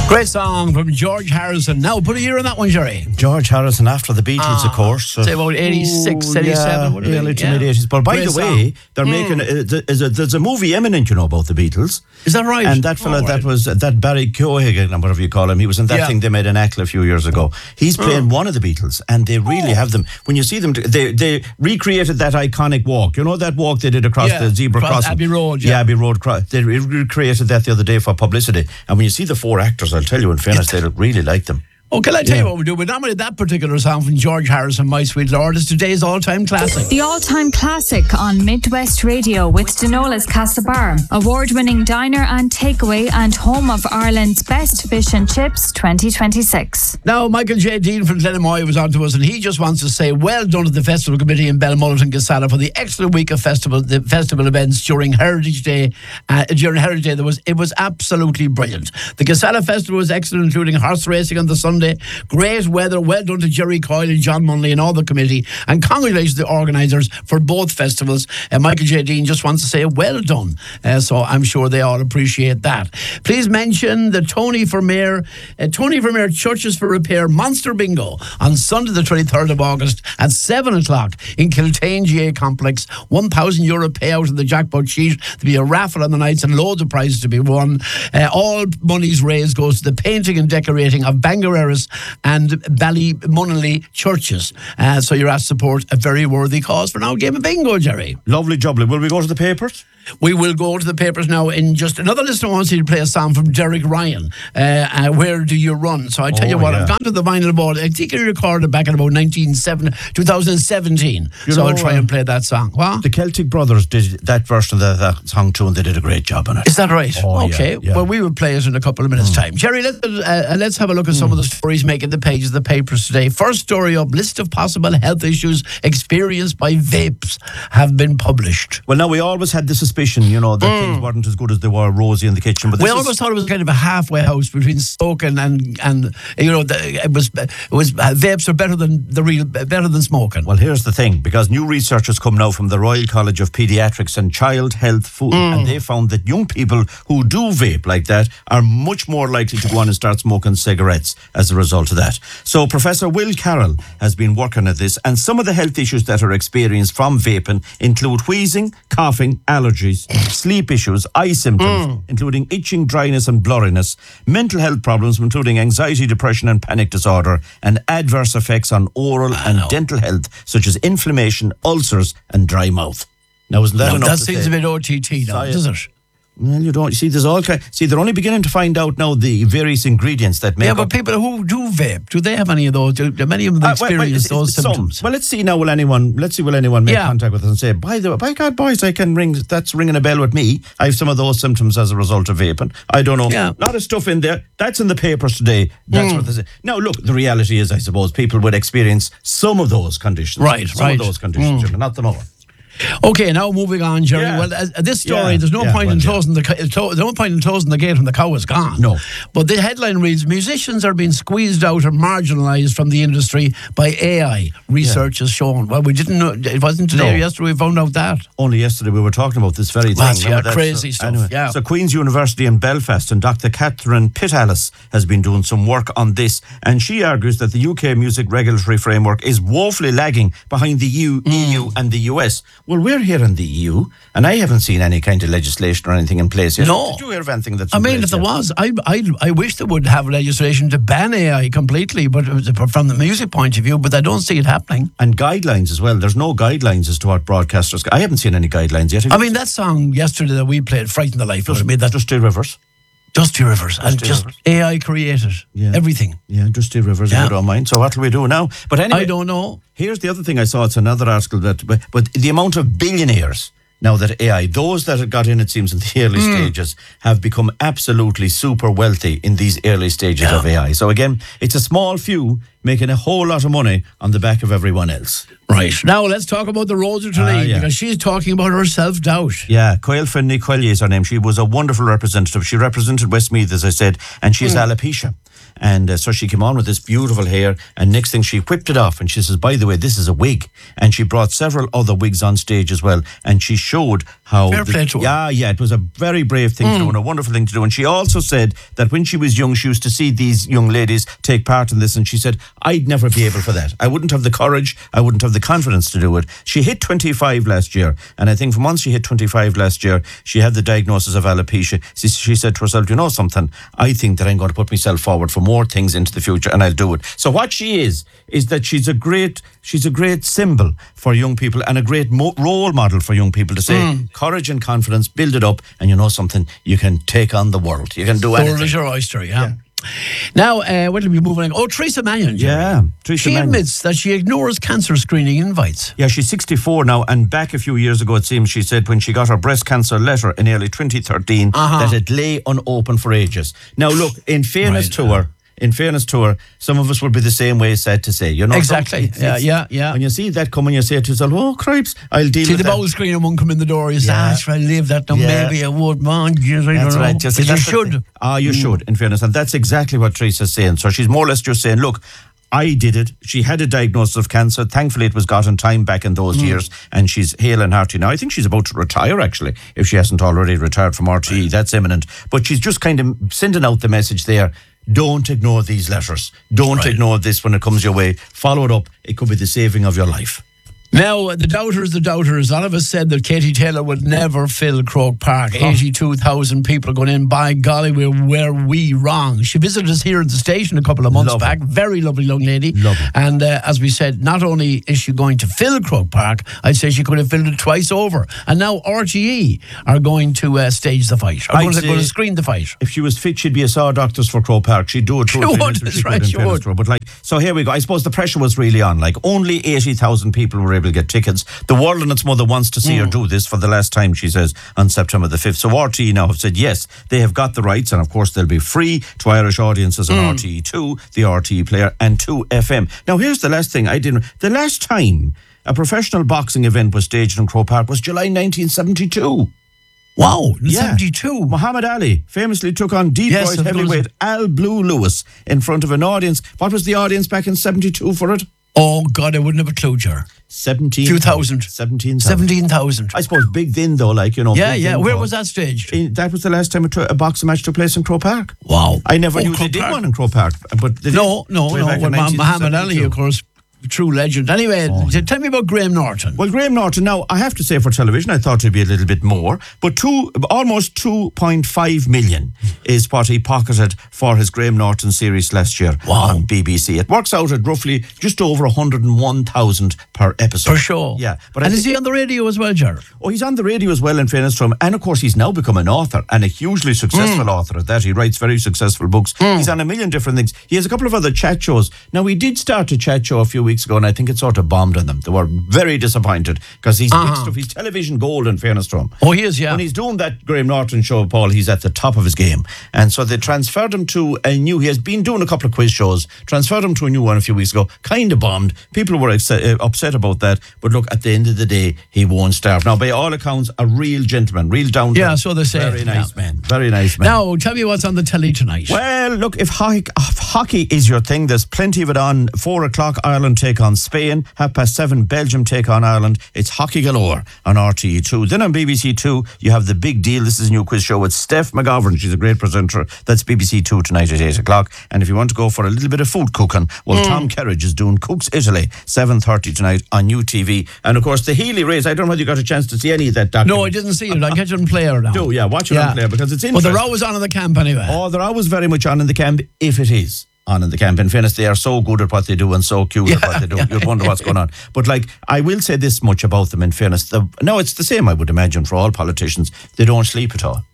Great song from George Harrison. Now, put a year on that one, Jerry. George Harrison after the Beatles, of course. Say about 86, 87. Yeah, early to mid-80s. But by the way, they're making... there's a movie imminent, about the Beatles. Is that right? And that fella, that Barry Keoghan, or whatever you call him, he was in that thing they made in Ackle a few years ago. He's playing one of the Beatles, and they really have them. When you see them, they recreated that iconic walk. You know that walk they did across the zebra crossing? Abbey Road, Yeah, Abbey Road. They recreated that the other day for publicity. And when you see the four actors, I'll tell you, in fairness, they look really like them. Oh, can I tell you what we do? We nominated that particular song from George Harrison, My Sweet Lord, is today's all-time classic. The all-time classic on Midwest Radio with Denola's Castlebar, award-winning diner and takeaway and home of Ireland's best fish and chips 2026. Now, Michael J. Dean from Glenamoy was on to us, and he just wants to say well done to the Festival Committee in Belmullet and Casala for the excellent week of the festival events during Heritage Day. It was absolutely brilliant. The Casala Festival was excellent, including horse racing on the Sunday. Great weather. Well done to Jerry Coyle and John Munley and all the committee. And congratulations to the organisers for both festivals. Michael J. Dean just wants to say well done. So I'm sure they all appreciate that. Please mention the Tony Vermeer Churches for Repair Monster Bingo on Sunday the 23rd of August at 7 o'clock in Kiltane GA Complex. €1,000 payout in the jackpot sheet. There'll be a raffle on the nights and loads of prizes to be won. All monies raised goes to the painting and decorating of Bangor and Ballymunley churches. So you're asked to support a very worthy cause for now. Game of bingo, Jerry. Lovely jubbly. Will we go to the papers? We will go to the papers now in just another listener wants you to play a song from Derek Ryan. Where Do You Run? So I tell you what, I've gone to the vinyl board. I think he recorded back in about 2017. I'll try and play that song. What? The Celtic Brothers did that version of that song too, and they did a great job on it. Is that right? Okay. Yeah. Well, we will play it in a couple of minutes' time. Jerry, let's have a look at some of the stories making the pages of the papers today. First story up, list of possible health issues experienced by vapes have been published. Well, now we always had the suspicion, that things weren't as good as they were rosy in the kitchen. But we always thought it was kind of a halfway house between smoking and vapes are better than smoking. Well, here's the thing, because new research has come now from the Royal College of Paediatrics and Child Health Food, and they found that young people who do vape like that are much more likely to go on and start smoking cigarettes as a result of that. So Professor Will Carroll has been working at this, and some of the health issues that are experienced from vaping include wheezing, coughing, allergies, sleep issues, eye symptoms, including itching, dryness and blurriness, mental health problems, including anxiety, depression and panic disorder, and adverse effects on oral and dental health, such as inflammation, ulcers and dry mouth. Now, isn't that enough? That seems a bit OTT now, does it? Well, you don't. You see, there's all kind. See, they're only beginning to find out now the various ingredients that make. Yeah, but people who do vape, do they have any of those? Do many of them experience those symptoms? Well, let's see now. Will anyone make contact with us and say, by God, boys, that's ringing a bell with me. I have some of those symptoms as a result of vaping. I don't know. Yeah. A lot of stuff in there. That's in the papers today. That's what they say. Now, look, the reality is, I suppose, people would experience some of those conditions. Some of those conditions, not them all. Okay, now moving on, Jerry. Yeah. Well, thethis story, there's no point in closing the gate when the cow is gone. No. But the headline reads: musicians are being squeezed out or marginalised from the industry by AI. Research has shown. Well, we didn't know. It wasn't today or yesterday we found out that. Only yesterday we were talking about this very thing. That's crazy stuff. Anyway, so Queen's University in Belfast and Dr. Catherine Pitt-Alice has been doing some work on this, and she argues that the UK music regulatory framework is woefully lagging behind the EU and the US. Well, we're here in the EU, and I haven't seen any kind of legislation or anything in place yet. No. Did you hear of anything that's I mean, if there was, I wish they would have legislation to ban AI completely, but from the music point of view, but I don't see it happening. And guidelines as well. There's no guidelines as to what broadcasters... I haven't seen any guidelines yet. I mean, that song yesterday that we played, Frighten the Life out of Me, that Dusty Rivers. Dusty Rivers. And just AI created everything. Yeah, Dusty Rivers, if you don't mind. So what will we do now? But anyway, I don't know. Here's the other thing I saw. It's another article that... But the amount of billionaires now that AI, those that have got in, it seems, in the early stages, have become absolutely super wealthy in these early stages of AI. So again, it's a small few making a whole lot of money on the back of everyone else. Right. Now, let's talk about the Rosa Tulane, because she's talking about her self-doubt. Yeah, Coyle Finley Collier is her name. She was a wonderful representative. She represented Westmeath, as I said, and she has alopecia. And so she came on with this beautiful hair, and next thing she whipped it off, and she says, by the way, this is a wig. And she brought several other wigs on stage as well, and she showed how... Fair play to her. Yeah, it was a very brave thing to do and a wonderful thing to do. And she also said that when she was young, she used to see these young ladies take part in this, and she said, I'd never be able for that. I wouldn't have the courage, I wouldn't have the confidence to do it. She hit 25 last year, and I think from once she hit 25 last year, she had the diagnosis of alopecia. She said to herself, you know something, I think that I'm going to put myself forward for more things into the future, and I'll do it. So what she is that she's a great symbol for young people and a great role model for young people to say, courage and confidence, build it up, and you know something, you can take on the world. You can do anything. World is your oyster, yeah. Now, what will be moving on? Oh, Theresa Mannion. She admits that she ignores cancer screening invites. Yeah, she's 64 now, and back a few years ago, it seems, she said when she got her breast cancer letter in early 2013, that it lay unopened for ages. Now, look, in fairness to her, some of us would be the same way, sad to say. You know, exactly. Yeah. When you see that coming, you say to yourself, oh, cripes, I'll deal with that. See the bowel screener won't come in the door. You say, I'll leave that now. Maybe I would, man. That's right. You should. You should, in fairness. And that's exactly what Teresa's saying. So she's more or less just saying, look, I did it. She had a diagnosis of cancer. Thankfully, it was got in time back in those years, and she's hale and hearty now. I think she's about to retire, actually, if she hasn't already retired from RTE. Right. That's imminent. But she's just kind of sending out the message there. Don't ignore these letters. Don't ignore this when it comes your way. Follow it up. It could be the saving of your life. Now, the doubters. A lot of us said that Katie Taylor would never fill Croke Park. 82,000 people going in. By golly, were we wrong? She visited us here at the station a couple of months back. Very lovely young lady. And as we said, not only is she going to fill Croke Park, I'd say she could have filled it twice over. And now RTE are going to stage the fight. Are going to screen the fight. If she was fit, she'd be a saw doctors for Croke Park. She'd do it. She would. But so here we go. I suppose the pressure was really on. Only 80,000 people were able to get tickets. The world and its mother wants to see her do this for the last time, she says, on September the 5th. So RTE now have said, yes, they have got the rights, and of course they'll be free to Irish audiences on RTE2, the RTE player, and 2FM. Now here's the last thing the last time a professional boxing event was staged in Croke Park was July 1972. Wow, 72. Muhammad Ali famously took on Detroit heavyweight Al Blue Lewis in front of an audience. What was the audience back in 72 for it? Oh, God, I wouldn't have a clue, Jar. 17,000. 17,000. I suppose big then, though, Yeah. Where was that staged? That was the last time a boxing match took place in Croke Park. Wow. I never knew they did one in Croke Park. But No. Muhammad Ali, of course, true legend. Anyway, tell me about Graham Norton. Well, Graham Norton, now, I have to say for television, I thought it'd be a little bit more, but almost 2.5 million is what he pocketed for his Graham Norton series last year on BBC. It works out at roughly just over 101,000 per episode. Per show. Yeah. And is he on the radio as well, Ger? Oh, he's on the radio as well, in fairness to him. And of course, he's now become an author, and a hugely successful author at that. He writes very successful books. He's on a million different things. He has a couple of other chat shows. Now, he did start a chat show a few weeks ago, and I think it sort of bombed on them. They were very disappointed because he's mixed up. He's television gold, in fairness to him. Oh, he is, yeah. When he's doing that Graham Norton show, Paul, he's at the top of his game. And so they transferred him to a new... He has been doing a couple of quiz shows, transferred him to a new one a few weeks ago. Kind of bombed. People were upset about that. But look, at the end of the day, he won't starve. Now, by all accounts, a real gentleman, real down to... Yeah, so they say. Very nice man. Very nice man. Now, tell me what's on the telly tonight. Well, look, if hockey is your thing, there's plenty of it on. 4 o'clock, Ireland take on Spain. 7:30, Belgium take on Ireland. It's hockey galore on RTE2. Then on BBC 2, you have The Big Deal. This is a new quiz show with Steph McGovern. She's a great presenter. That's BBC 2 tonight at 8 o'clock. And if you want to go for a little bit of food cooking, well, Tom Kerridge is doing Cooks Italy, 7:30 tonight on UTV. And of course, the Healy race. I don't know whether you got a chance to see any of that documentary. No, I didn't see it. I'll catch it on Player now. Watch it on Player because it's interesting. But they're always on in the camp anyway. Oh, they're always very much on in the camp, if it is on in the camp. In fairness, they are so good at what they do and so cute at what they do. You'd wonder what's going on. But I will say this much about them, in fairness. It's the same, I would imagine, for all politicians. They don't sleep at all.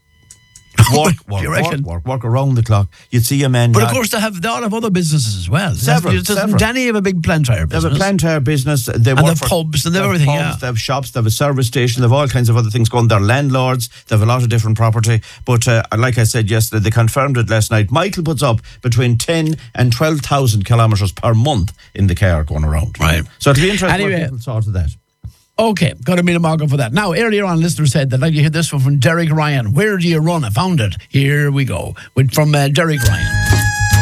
Work around the clock. You'd see a man. But of course, they all have other businesses as well. Several. Danny have a big plant tire business. They have a plant tire business. They have pubs and they have everything. They have shops. They have a service station. They have all kinds of other things going. They're landlords. They have a lot of different property. But like I said yesterday, they confirmed it last night. Michael puts up between 10 and 12,000 kilometres per month in the car going around. Right. So it'll be interesting what people thought of that. Okay, got to meet a marker for that. Now, earlier on, listeners said that like you hear this one from Derek Ryan. Where do you run? I found it. Here we go. From Derek Ryan.